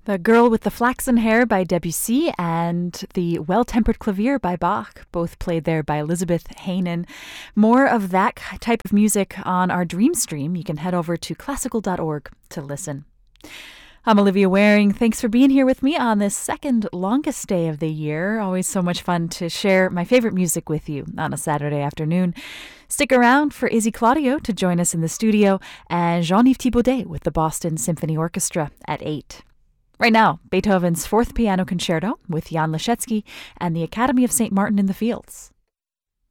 The Girl with the Flaxen Hair by Debussy and The Well-Tempered Clavier by Bach, both played there by Elizabeth Hanen. More of that type of music on our Dream Stream. You can head over to classical.org to listen. I'm Olivia Waring. Thanks for being here with me on this second longest day of the year. Always so much fun to share my favorite music with you on a Saturday afternoon. Stick around for Izzy Claudio to join us in the studio and Jean-Yves Thibaudet with the Boston Symphony Orchestra at 8. Right now, Beethoven's Fourth Piano Concerto with Jan Leschetzy and the Academy of St. Martin in the Fields.